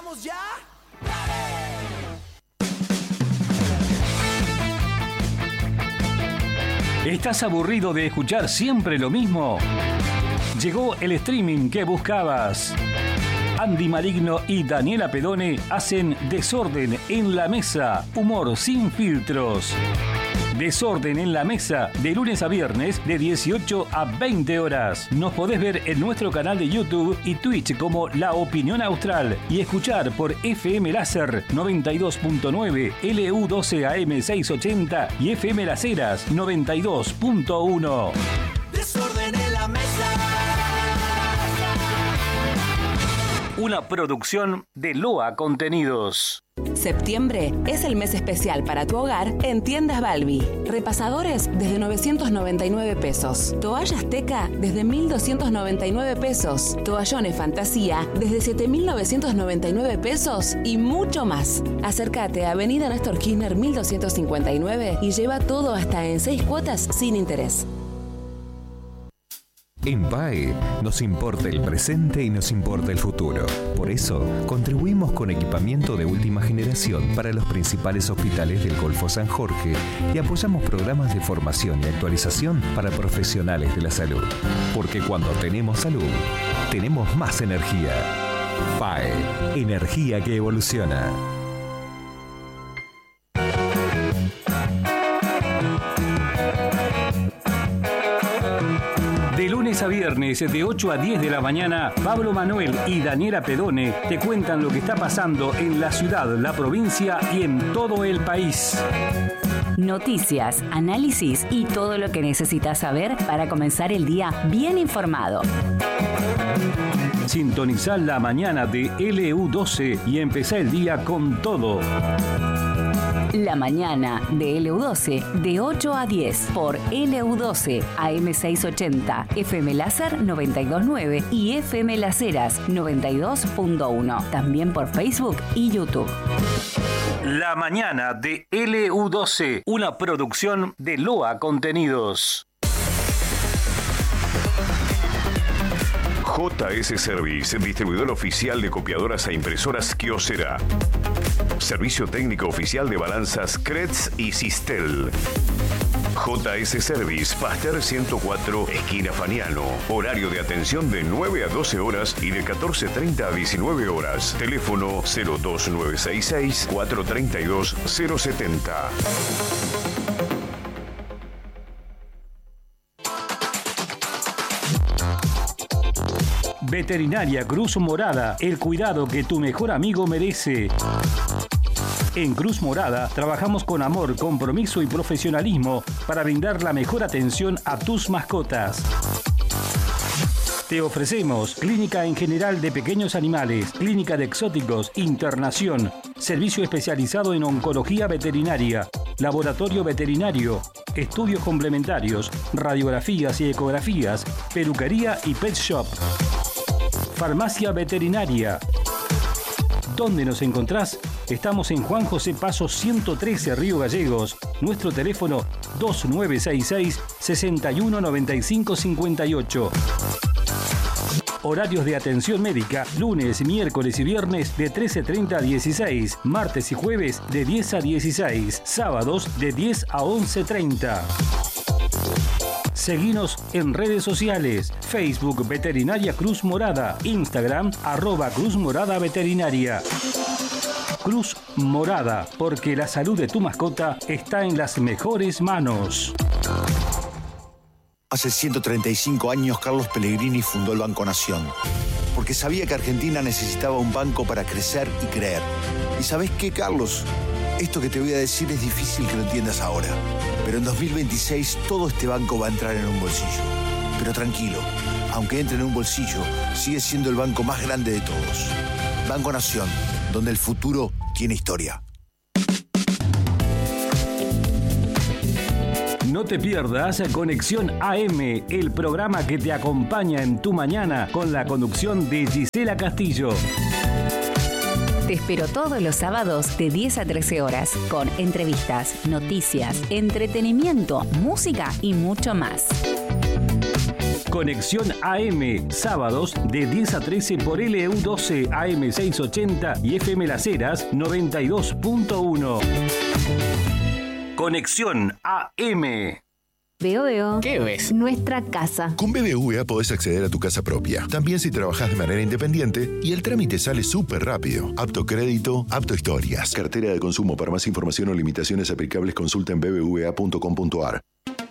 ¡Vamos ya! ¿Estás aburrido de escuchar siempre lo mismo? Llegó el streaming que buscabas. Andy Maligno y Daniela Pedone hacen Desorden en la Mesa, humor sin filtros. Desorden en la Mesa, de lunes a viernes, de 18 a 20 horas. Nos podés ver en nuestro canal de YouTube y Twitch como La Opinión Austral y escuchar por FM Láser 92.9, LU12 AM 680 y FM Las Heras 92.1. Desorden en la Mesa. Una producción de Loa Contenidos. Septiembre es el mes especial para tu hogar en Tiendas Balbi. Repasadores desde 999 pesos. Toallas Teca desde 1.299 pesos. Toallones Fantasía desde 7.999 pesos y mucho más. Acércate a Avenida Néstor Kirchner 1259 y lleva todo hasta en 6 cuotas sin interés. En PAE nos importa el presente y nos importa el futuro. Por eso, contribuimos con equipamiento de última generación para los principales hospitales del Golfo San Jorge y apoyamos programas de formación y actualización para profesionales de la salud. Porque cuando tenemos salud, tenemos más energía. PAE, energía que evoluciona. De lunes a viernes, de 8 a 10 de la mañana, Pablo Manuel y Daniela Pedone te cuentan lo que está pasando en la ciudad, la provincia y en todo el país. Noticias, análisis y todo lo que necesitas saber para comenzar el día bien informado. Sintonizá la mañana de LU12 y empezá el día con todo. La mañana de LU12 de 8 a 10 por LU12 AM 680, FM Láser 92.9 y FM Las Heras 92.1. También por Facebook y YouTube. La mañana de LU12, una producción de Loa Contenidos. JS Service, distribuidor oficial de copiadoras e impresoras Kyocera. Servicio técnico oficial de balanzas Kretz y Sistel. JS Service, Pasteur 104, esquina Faniano. Horario de atención de 9 a 12 horas y de 14:30 a 19 horas. Teléfono 02966 432 070. Veterinaria Cruz Morada, el cuidado que tu mejor amigo merece. En Cruz Morada trabajamos con amor, compromiso y profesionalismo para brindar la mejor atención a tus mascotas. Te ofrecemos clínica en general de pequeños animales, clínica de exóticos, internación, servicio especializado en oncología veterinaria, laboratorio veterinario, estudios complementarios, radiografías y ecografías, peluquería y pet shop. Farmacia veterinaria. ¿Dónde nos encontrás? Estamos en Juan José Paso 113, Río Gallegos. Nuestro teléfono 2966-619558. Horarios de atención médica, lunes, miércoles y viernes de 13:30 a 16, martes y jueves de 10 a 16, sábados de 10 a 11:30. Seguinos en redes sociales, Facebook Veterinaria Cruz Morada, Instagram @Cruz Morada Veterinaria. Cruz Morada, porque la salud de tu mascota está en las mejores manos. Hace 135 años Carlos Pellegrini fundó el Banco Nación, porque sabía que Argentina necesitaba un banco para crecer y creer. ¿Y sabés qué, Carlos? Esto que te voy a decir es difícil que lo entiendas ahora, pero en 2026 todo este banco va a entrar en un bolsillo. Pero tranquilo, aunque entre en un bolsillo, sigue siendo el banco más grande de todos. Banco Nación, donde el futuro tiene historia. No te pierdas Conexión AM, el programa que te acompaña en tu mañana con la conducción de Gisela Castillo. Te espero todos los sábados de 10 a 13 horas con entrevistas, noticias, entretenimiento, música y mucho más. Conexión AM, sábados de 10 a 13 por LU12 AM 680 y FM Las Heras 92.1. Conexión AM. Veo. ¿Qué ves? Nuestra casa. Con BBVA podés acceder a tu casa propia. También si trabajás de manera independiente y el trámite sale súper rápido. Apto crédito, apto historias. Cartera de consumo. Para más información o limitaciones aplicables consulta en bbva.com.ar.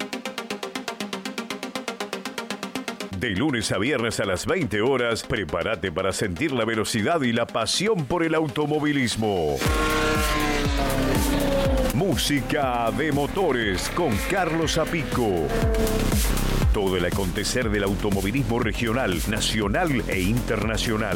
De lunes a viernes a las 20 horas, prepárate para sentir la velocidad y la pasión por el automovilismo. Música de motores con Carlos Apico. Todo el acontecer del automovilismo regional, nacional e internacional.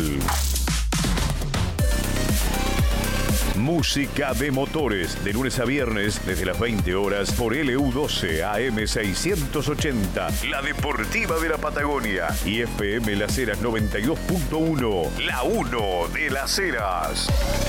Música de motores, de lunes a viernes, desde las 20 horas, por LU12 AM 680, la deportiva de la Patagonia, y FM Las Heras 92.1, la 1 de Las Heras.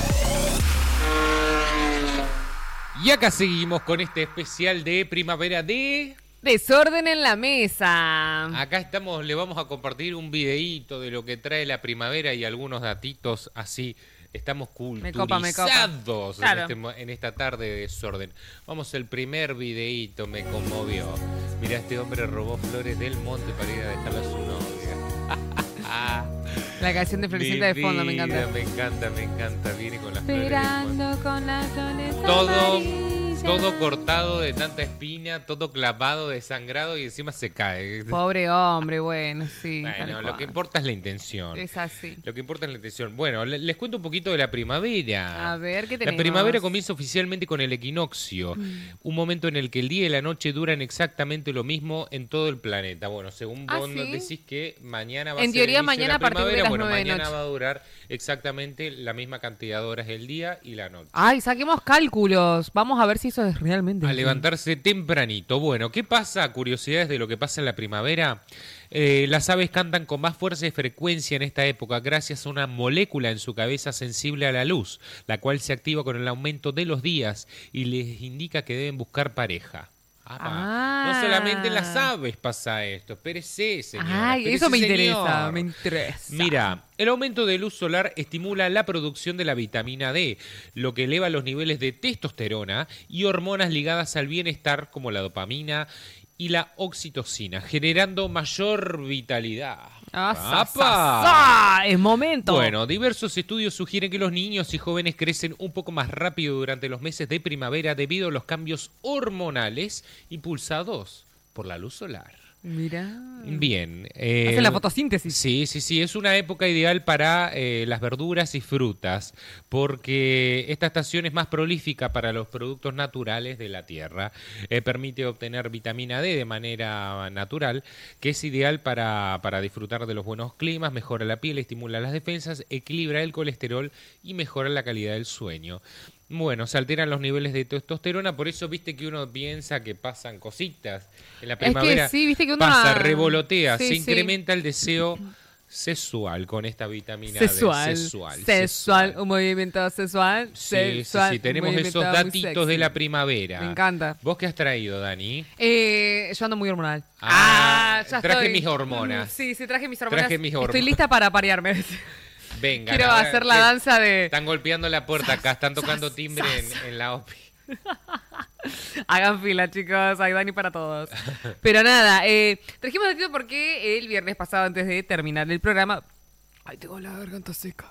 Y acá seguimos con este especial de primavera de... Desorden en la mesa. Acá estamos, le vamos a compartir un videíto de lo que trae la primavera y algunos datitos así. Estamos culturizados Claro. en esta tarde de desorden. Vamos al primer videíto, me conmovió. Mirá, este hombre robó flores del monte para ir a dejarla a su novia. La canción de Florecita de fondo, me encanta. Me encanta. Viene con las flores del Esperando monte. con las flores Todo cortado de tanta espina, todo clavado, desangrado y encima se cae. Pobre hombre, bueno, sí. Bueno, lo que importa es la intención. Es así. Lo que importa es la intención. Bueno, les cuento un poquito de la primavera. A ver, ¿qué tenemos? La primavera comienza oficialmente con el equinoccio, un momento en el que el día y la noche duran exactamente lo mismo en todo el planeta. Bueno, según vos ¿sí? nos decís que mañana va a En ser teoría, el inicio mañana de a partir de primavera, las bueno, 9 de mañana noche. va a durar exactamente la misma cantidad de horas el día y la noche. Ay, saquemos cálculos. Vamos a ver si eso es realmente... A levantarse tempranito. Bueno, ¿qué pasa? Curiosidades de lo que pasa en la primavera. Las aves cantan con más fuerza y frecuencia en esta época gracias a una molécula en su cabeza sensible a la luz, la cual se activa con el aumento de los días y les indica que deben buscar pareja. No solamente en las aves pasa esto. Espérese, señora. Ay, espérese, eso me señor. interesa. Mira, el aumento de luz solar estimula la producción de la vitamina D, lo que eleva los niveles de testosterona y hormonas ligadas al bienestar como la dopamina y la oxitocina, generando mayor vitalidad. Es momento. Bueno, diversos estudios sugieren que los niños y jóvenes crecen un poco más rápido durante los meses de primavera debido a los cambios hormonales impulsados por la luz solar. Mira. Bien. Hace la fotosíntesis. Sí. Es una época ideal para las verduras y frutas porque esta estación es más prolífica para los productos naturales de la tierra. Permite obtener vitamina D de manera natural, que es ideal para disfrutar de los buenos climas, mejora la piel, estimula las defensas, equilibra el colesterol y mejora la calidad del sueño. Bueno, se alteran los niveles de testosterona, por eso viste que uno piensa que pasan cositas. En la primavera es que sí, viste que uno pasa, revolotea, sí, se incrementa el deseo sexual con esta vitamina D. Sexual, un movimiento sexual. Sí, tenemos esos datitos de la primavera. Me encanta. ¿Vos qué has traído, Dani? Yo ando muy hormonal. Ya traje mis hormonas. Sí, traje mis hormonas. Traje mis hormonas. Estoy lista para parearme. Venga. Quiero hacer la danza de... Están golpeando la puerta acá, están tocando timbre en la OPI. Hagan fila, chicos, hay Dani para todos. Pero nada, trajimos el título porque el viernes pasado, antes de terminar el programa... Ay, tengo la garganta seca.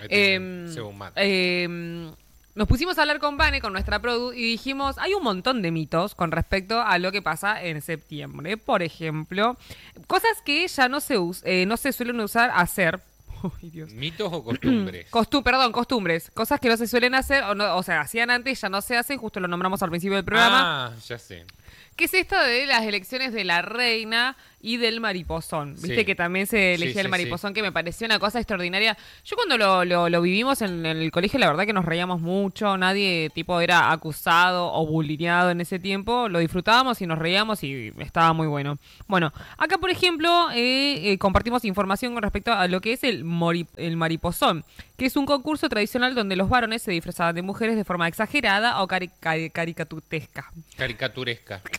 Nos pusimos a hablar con Vane, con nuestra produ, y dijimos, hay un montón de mitos con respecto a lo que pasa en septiembre. Por ejemplo, cosas que ya no se suelen hacer. Ay, Dios. ¿Mitos o costumbres? Costumbres. Cosas que no se suelen hacer, o sea, hacían antes, ya no se hacen, justo lo nombramos al principio del programa. Ya sé. ¿Qué es esto de las elecciones de la reina y del mariposón? Viste que también se elegía el mariposón, que me pareció una cosa extraordinaria. Yo cuando lo vivimos en el colegio, la verdad que nos reíamos mucho. Nadie era acusado o bulineado en ese tiempo. Lo disfrutábamos y nos reíamos y estaba muy bueno. Bueno, acá por ejemplo compartimos información con respecto a lo que es el mariposón, que es un concurso tradicional donde los varones se disfrazaban de mujeres de forma exagerada o caricaturesca.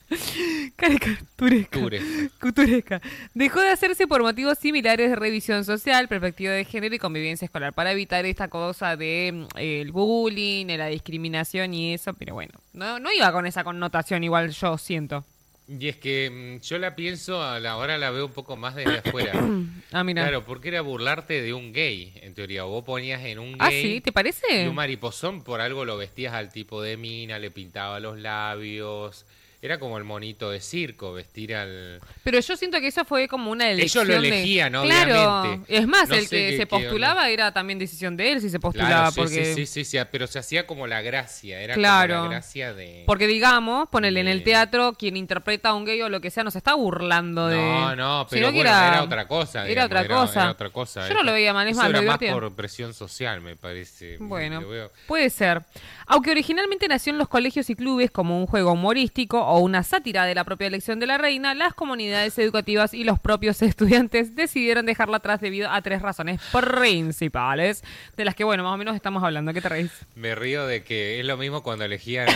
Caricaturesca. Dejó de hacerse por motivos similares de revisión social, perspectiva de género y convivencia escolar, para evitar esta cosa de el bullying, la discriminación y eso, pero bueno, no iba con esa connotación, igual yo siento. Y es que yo la pienso, ahora la veo un poco más desde afuera. Mira. Claro, porque era burlarte de un gay, en teoría. Vos ponías en un gay... ¿Ah, sí? ¿Te parece? Y un mariposón, por algo lo vestías al tipo de mina, le pintaba los labios... Era como el monito de circo, vestir al... Pero yo siento que eso fue como una elección. Ellos lo elegían, Claro. obviamente. Es más, no el que se postulaba era también decisión de él, si se postulaba. Claro, porque... sí, pero se hacía como la gracia, era claro. como la gracia de... Porque digamos, ponele en el teatro, quien interpreta a un gay o lo que sea, no se está burlando de... No, pero bueno, era otra cosa. Era otra cosa. Yo no lo veía mal, es más, lo divertido. Más por presión social, me parece. Bueno, puede ser. Aunque originalmente nació en los colegios y clubes como un juego humorístico o una sátira de la propia elección de la reina, las comunidades educativas y los propios estudiantes decidieron dejarla atrás debido a 3 razones principales, de las que, bueno, más o menos estamos hablando. ¿Qué te reís? Me río de que es lo mismo cuando elegían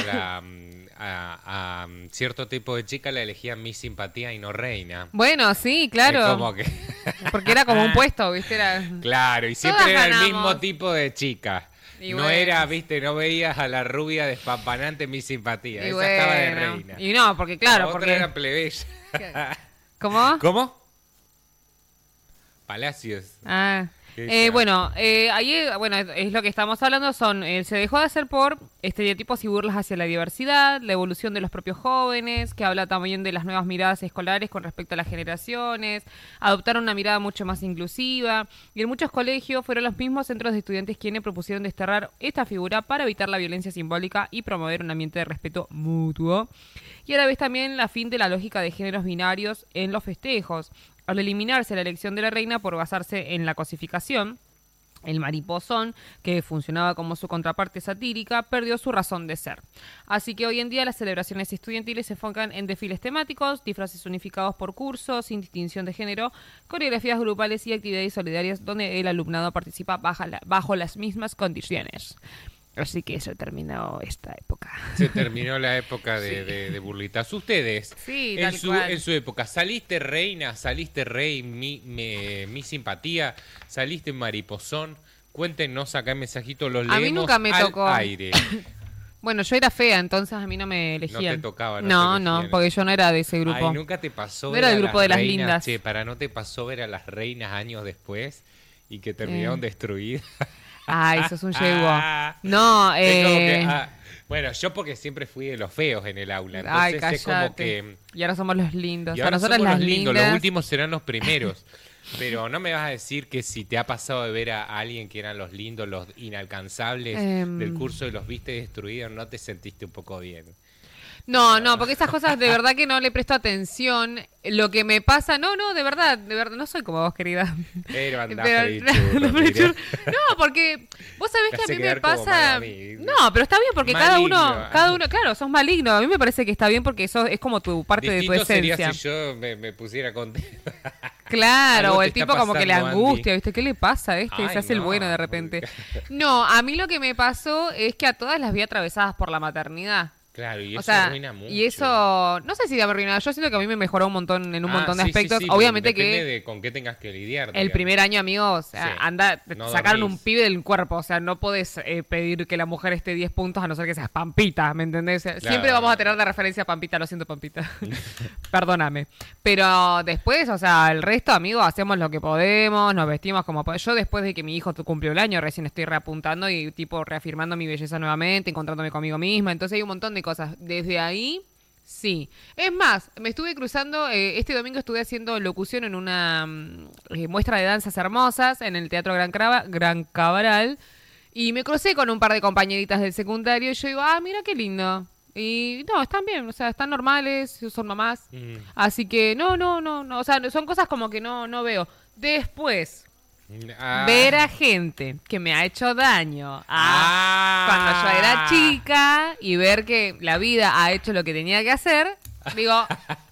a cierto tipo de chica, la elegían mi simpatía y no reina. Bueno, sí, claro. Es como que... Porque era como un puesto, ¿viste? Claro, y siempre era el mismo tipo de chica. Y no era, viste, no veías a la rubia despampanante mi simpatía. Esa estaba de reina. Y no, porque claro, la porque... otra era plebeya. ¿Cómo? Palacios. Bueno, ahí es lo que estamos hablando, se dejó de hacer por estereotipos y burlas hacia la diversidad, la evolución de los propios jóvenes, que habla también de las nuevas miradas escolares con respecto a las generaciones, adoptaron una mirada mucho más inclusiva, y en muchos colegios fueron los mismos centros de estudiantes quienes propusieron desterrar esta figura para evitar la violencia simbólica y promover un ambiente de respeto mutuo. Y a la vez también la fin de la lógica de géneros binarios en los festejos. Al eliminarse la elección de la reina por basarse en la cosificación, el mariposón, que funcionaba como su contraparte satírica, perdió su razón de ser. Así que hoy en día las celebraciones estudiantiles se enfocan en desfiles temáticos, disfraces unificados por cursos, sin distinción de género, coreografías grupales y actividades solidarias donde el alumnado participa bajo las mismas condiciones. Así que se terminó esta época. Se terminó la época de burlitas. Ustedes, sí, en su época, ¿saliste reina, saliste rey, mi simpatía, saliste mariposón? Cuéntenos acá en mensajito, los leemos. A mí nunca me tocó. Aire. Bueno, yo era fea, entonces a mí no me elegían. No te tocaba. No, porque yo no era de ese grupo. Ay, ¿nunca te pasó ver a las reinas, lindas? Che, ¿no te pasó ver a las reinas años después y que terminaron destruidas? Ay, eso es un yegua. No, bueno, yo porque siempre fui de los feos en el aula. Entonces cállate. Es como que... Y ahora somos los lindos. Y ahora somos los lindos. Los últimos serán los primeros. Pero no me vas a decir que si te ha pasado de ver a alguien que eran los lindos, los inalcanzables del curso y los viste destruidos, ¿no te sentiste un poco bien? No, porque esas cosas de verdad que no le presto atención. Lo que me pasa, no, de verdad, no soy como vos, querida. No, porque vos sabés que a mí me pasa... No, pero está bien porque maligno. cada uno, claro, sos maligno. A mí me parece que está bien porque eso es como tu parte distinto de tu esencia. Sería si yo me pusiera contento. Claro, o el tipo como que le angustia, ¿viste? ¿Qué le pasa a este? Se hace el bueno de repente. No, a mí lo que me pasó es que a todas las vi atravesadas por la maternidad. Claro, y eso arruina mucho. Y eso, no sé si me arruina, yo siento que a mí me mejoró un montón en un montón de aspectos. Sí, obviamente depende de con qué tengas que lidiar. El primer año, amigo, o sea, sacaron un pibe del cuerpo, o sea, no podés pedir que la mujer esté 10 puntos a no ser que seas Pampita, ¿me entendés? Claro. Siempre vamos a tener de referencia a Pampita, lo siento, Pampita. Perdóname. Pero después, o sea, el resto, amigo, hacemos lo que podemos, nos vestimos como podemos. Yo después de que mi hijo cumplió el año, recién estoy reapuntando y tipo reafirmando mi belleza nuevamente, encontrándome conmigo misma, entonces hay un montón de cosas. Desde ahí, sí. Es más, me estuve cruzando, este domingo estuve haciendo locución en una muestra de danzas hermosas en el Teatro Gran Cabral y me crucé con un par de compañeritas del secundario y yo digo, mira qué lindo. Y no, están bien, o sea, están normales, son mamás. Así que no, o sea, son cosas como que no veo. Después... ver a gente que me ha hecho daño cuando yo era chica y ver que la vida ha hecho lo que tenía que hacer, digo,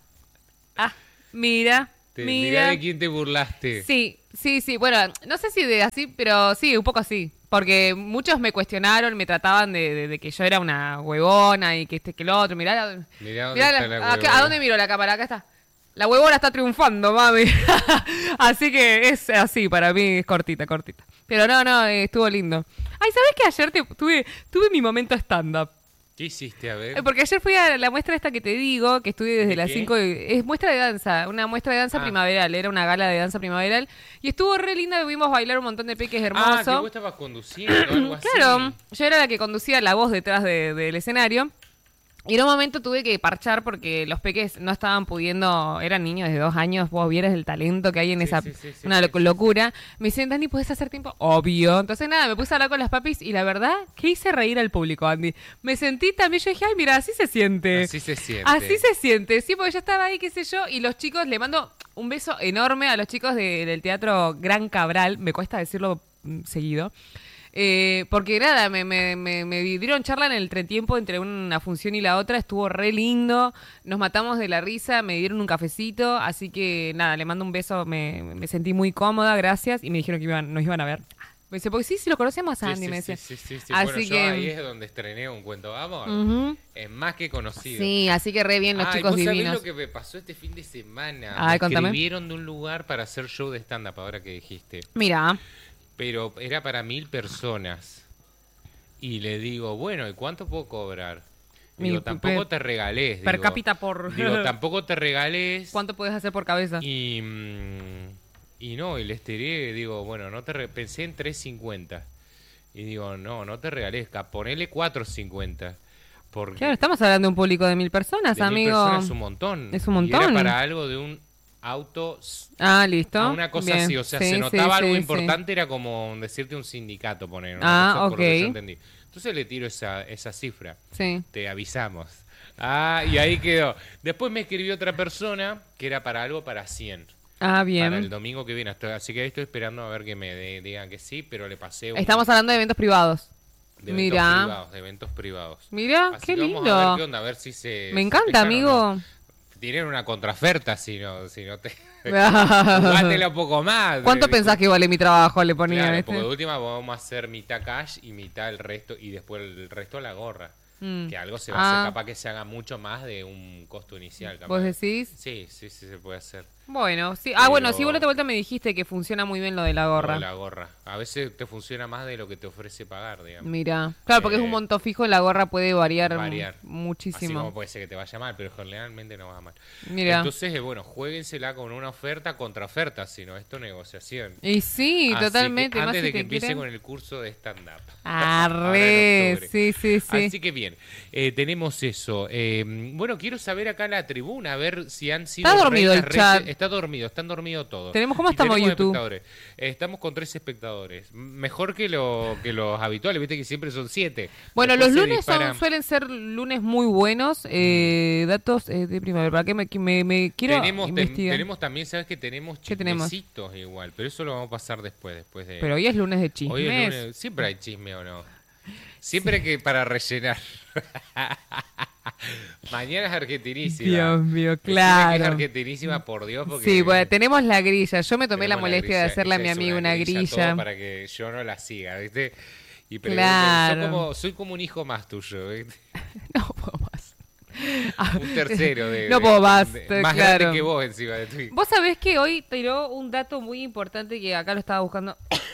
mira de quién te burlaste. Sí, bueno, no sé si de así, pero sí, un poco así. Porque muchos me cuestionaron, me trataban de que yo era una huevona y que que lo otro. Mirá ¿a dónde miro la cámara? Acá está. La huevona está triunfando, mami. Así que es así, para mí es cortita. Pero no, estuvo lindo. Ay, ¿sabés que ayer tuve mi momento stand-up? ¿Qué hiciste? A ver. Porque ayer fui a la muestra esta que te digo, que estuve desde las 5. Es muestra de danza, una muestra de danza primaveral. Era una gala de danza primaveral. Y estuvo re linda, vimos bailar un montón de peques hermosos. Que vos estabas conduciendo o algo así. Claro, yo era la que conducía la voz detrás del escenario. Y en un momento tuve que parchar porque los peques no estaban pudiendo, eran niños de 2 años, vos vieras el talento que hay en una locura. Me dicen, Dani, ¿podés hacer tiempo? Obvio. Entonces nada, me puse a hablar con las papis y la verdad que hice reír al público, Andy. Me sentí también, yo dije, ay, mira, así se siente. Así se siente, sí, porque yo estaba ahí, qué sé yo, y los chicos, le mando un beso enorme a los chicos del Teatro Gran Cabral, me cuesta decirlo seguido. Porque nada, me dieron charla en el entretiempo entre una función y la otra, estuvo re lindo, nos matamos de la risa, me dieron un cafecito, así que nada, le mando un beso, me sentí muy cómoda, gracias, y me dijeron que nos iban a ver. Me dice, porque sí, lo conocemos a Andy, me decía. Sí. Así bueno, que ahí es donde estrené Un Cuento de Amor. Es más que conocido. Sí, así que re bien los chicos divinos. ¿Sabés lo que me pasó este fin de semana? Ay, me contame. escribieron de un lugar para hacer show de stand-up, ahora que dijiste. Mira. Pero era para 1000 personas. Y le digo, bueno, ¿y cuánto puedo cobrar? Digo, tampoco te regales. Per cápita por... Digo, tampoco te regales. ¿Cuánto puedes hacer por cabeza? Y no, y les tiré, digo, bueno, pensé en 3.50. Y digo, no te regales, ponele 4.50. Porque claro, estamos hablando de un público de 1000 personas, de 1000 amigo. personas es un montón. Es un montón. Y era para algo de un auto. Listo. A una cosa bien. así, o sea, se notaba algo importante, era como decirte un sindicato, poner una cosa, por lo que yo entendí. Entonces le tiro esa cifra. Sí. Te avisamos. Y ahí quedó. Después me escribió otra persona que era para algo para 100. Bien. Para el domingo que viene. Así que ahí estoy esperando a ver que me digan que sí, pero le pasé Estamos hablando de eventos privados. De eventos privados. Mira, así qué que lindo. Vamos a ver qué onda, a ver si se... Me encanta, amigo. Tienen una contraoferta, si no te... Jugátela un poco más. ¿Cuánto pensás que vale mi trabajo? Le ponía claro, porque de última vamos a hacer mitad cash y mitad el resto, y después el resto la gorra. Que algo se va a hacer, capaz que se haga mucho más de un costo inicial. Capaz. ¿Vos decís? Sí, se puede hacer. Bueno, sí. Bueno, sí, vos la otra vuelta me dijiste que funciona muy bien lo de la gorra. Lo de la gorra. A veces te funciona más de lo que te ofrece pagar, digamos. Mira, claro, porque es un monto fijo, la gorra puede variar muchísimo. Así como puede ser que te vaya mal, pero generalmente no va mal. Mira. Entonces, bueno, juéguensela con una oferta contra oferta, sino esto es negociación. Y sí, así totalmente. Que, antes más de si que empiece quieren. con el curso de stand-up. Sí. Así que bien, tenemos eso. Bueno, quiero saber acá en la tribuna, a ver si han sido... Está dormido el chat. Están dormidos todos. ¿Cómo estamos en YouTube? Estamos con 3 espectadores. Mejor que los habituales, viste que siempre son 7. Bueno, después los lunes suelen ser lunes muy buenos. Datos de primavera. ¿Para qué me quiero investigar? Tenemos también, ¿sabes que tenemos chismecitos igual? Pero eso lo vamos a pasar después de... Pero hoy es lunes de chismes. Hoy es lunes, siempre hay chisme o no. Siempre hay que para rellenar. Mañana es argentinísima. Dios mío, claro. Es argentinísima, por Dios. Porque sí, bueno, tenemos la grilla. Yo me tomé la molestia de hacerle a mi amigo una grilla. Para que yo no la siga, ¿viste? Y claro. Soy como un hijo más tuyo, ¿viste? No puedo más. Un tercero no puedo más. Más grande que vos encima de ti. Vos sabés que hoy tiró un dato muy importante que acá lo estaba buscando.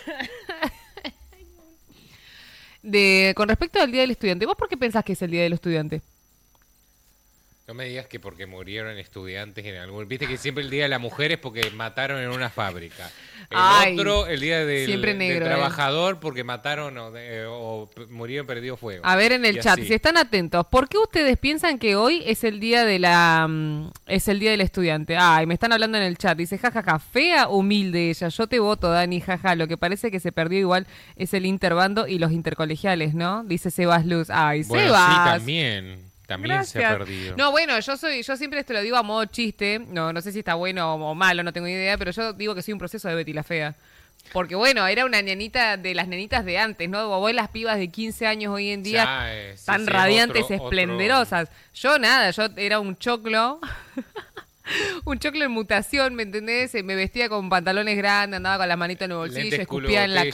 Con respecto al Día del Estudiante. ¿Vos por qué pensás que es el Día del Estudiante? No me digas que porque murieron estudiantes en algún... Viste que siempre el Día de la Mujer es porque mataron en una fábrica. Otro, el Día del Trabajador, porque mataron o murieron perdido fuego. A ver en el chat, si están atentos, ¿por qué ustedes piensan que hoy es el día del estudiante? Me están hablando en el chat. Dice, jajaja, fea, humilde ella. Yo te voto, Dani, jaja. Lo que parece que se perdió igual es el interbando y los intercolegiales, ¿no? Dice Sebas Luz. Bueno, Sebas. Sí, también. También se ha perdido. No, bueno, yo siempre te lo digo a modo chiste. No sé si está bueno o malo, no tengo idea, pero yo digo que soy un proceso de Betty la Fea. Porque bueno, era una nenita de las nenitas de antes, ¿no? Vos las pibas de 15 años hoy en día tan radiantes, esplendorosas. Yo era un choclo. Un choclo en mutación, ¿me entendés? Me vestía con pantalones grandes, andaba con las manitos en el bolsillo, escupía en la